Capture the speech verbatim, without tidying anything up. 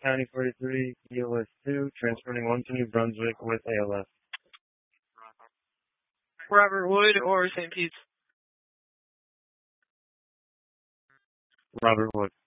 County forty-three, E L S two, transporting one to New Brunswick with A L S. Robert Wood or Saint Pete's? Robert Wood.